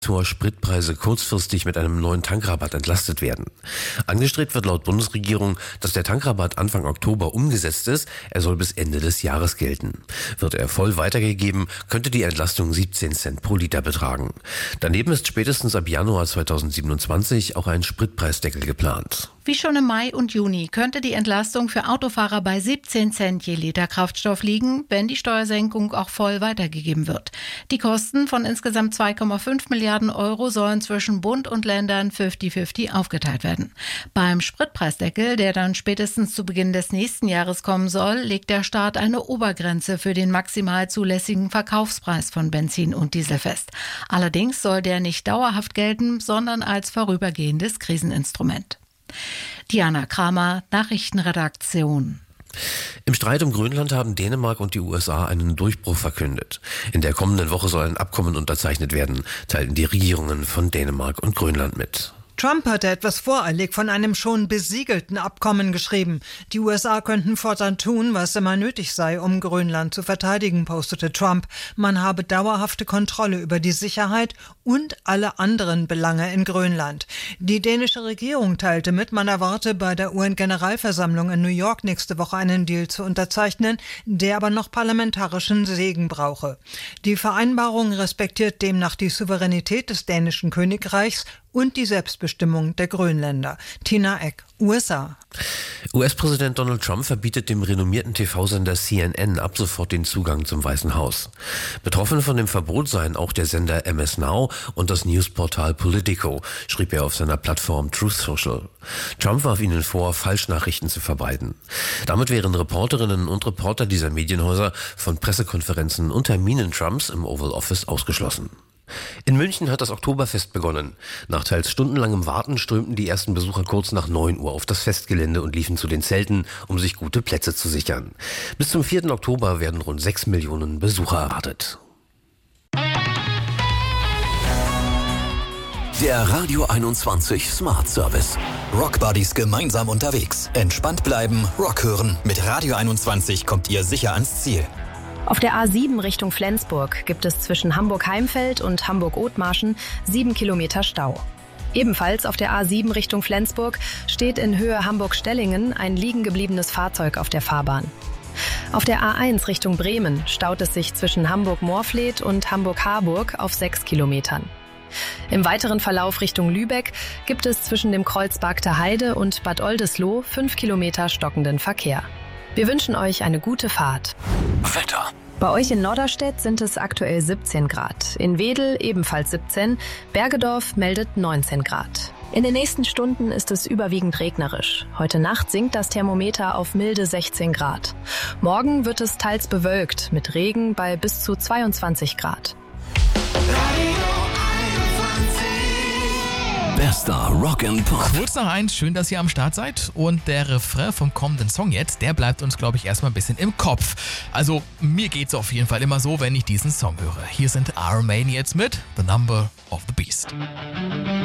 hoher Spritpreise kurzfristig mit einem neuen Tankrabatt entlastet werden. Angestrebt wird laut Bundesregierung, dass der Tankrabatt Anfang Oktober umgesetzt ist. Er soll bis Ende des Jahres gelten. Wird er voll weitergegeben, könnte die Entlastung 17 Cent pro Liter betragen. Daneben ist spätestens ab Januar 2027 auch ein Spritpreisdeckel geplant. Wie schon im Mai und Juni könnte die Entlastung für Autofahrer bei 17 Cent je Liter Kraftstoff liegen, wenn die Steuersenkung auch voll weitergegeben wird. Die Kosten von insgesamt 2,5 Milliarden Euro sollen zwischen Bund und Ländern 50-50 aufgeteilt werden. Beim Spritpreisdeckel, der dann spätestens zu Beginn des nächsten Jahres kommen soll, legt der Staat eine Obergrenze für den maximal zulässigen Verkaufspreis von Benzin und Diesel fest. Allerdings soll der nicht dauerhaft gelten, sondern als vorübergehendes Kriseninstrument. Diana Kramer, Nachrichtenredaktion. Im Streit um Grönland haben Dänemark und die USA einen Durchbruch verkündet. In der kommenden Woche soll ein Abkommen unterzeichnet werden, teilten die Regierungen von Dänemark und Grönland mit. Trump hatte etwas voreilig von einem schon besiegelten Abkommen geschrieben. Die USA könnten fortan tun, was immer nötig sei, um Grönland zu verteidigen, postete Trump. Man habe dauerhafte Kontrolle über die Sicherheit und alle anderen Belange in Grönland. Die dänische Regierung teilte mit, man erwarte bei der UN-Generalversammlung in New York nächste Woche einen Deal zu unterzeichnen, der aber noch parlamentarischen Segen brauche. Die Vereinbarung respektiert demnach die Souveränität des dänischen Königreichs und die Selbstbestimmung der Grönländer. Tina Eck, USA. US-Präsident Donald Trump verbietet dem renommierten TV-Sender CNN ab sofort den Zugang zum Weißen Haus. Betroffen von dem Verbot seien auch der Sender MS Now und das Newsportal Politico, schrieb er auf seiner Plattform Truth Social. Trump warf ihnen vor, Falschnachrichten zu verbreiten. Damit wären Reporterinnen und Reporter dieser Medienhäuser von Pressekonferenzen und Terminen Trumps im Oval Office ausgeschlossen. In München hat das Oktoberfest begonnen. Nach teils stundenlangem Warten strömten die ersten Besucher kurz nach 9 Uhr auf das Festgelände und liefen zu den Zelten, um sich gute Plätze zu sichern. Bis zum 4. Oktober werden rund 6 Millionen Besucher erwartet. Der Radio 21 Smart Service. Rock Buddies gemeinsam unterwegs. Entspannt bleiben, Rock hören. Mit Radio 21 kommt ihr sicher ans Ziel. Auf der A7 Richtung Flensburg gibt es zwischen Hamburg-Heimfeld und Hamburg-Othmarschen 7 Kilometer Stau. Ebenfalls auf der A7 Richtung Flensburg steht in Höhe Hamburg-Stellingen ein liegen gebliebenes Fahrzeug auf der Fahrbahn. Auf der A1 Richtung Bremen staut es sich zwischen Hamburg-Moorfleet und Hamburg-Harburg auf 6 Kilometern. Im weiteren Verlauf Richtung Lübeck gibt es zwischen dem Kreuz Bagter Heide und Bad Oldesloe 5 Kilometer stockenden Verkehr. Wir wünschen euch eine gute Fahrt. Wetter. Bei euch in Norderstedt sind es aktuell 17 Grad. In Wedel ebenfalls 17. Bergedorf meldet 19 Grad. In den nächsten Stunden ist es überwiegend regnerisch. Heute Nacht sinkt das Thermometer auf milde 16 Grad. Morgen wird es teils bewölkt mit Regen bei bis zu 22 Grad. Bester Rock and Pop. Kurz nach 1, schön, dass ihr am Start seid. Und der Refrain vom kommenden Song jetzt, der bleibt uns, glaube ich, erstmal ein bisschen im Kopf. Also, mir geht's auf jeden Fall immer so, wenn ich diesen Song höre. Hier sind Iron Maiden jetzt mit The Number of the Beast.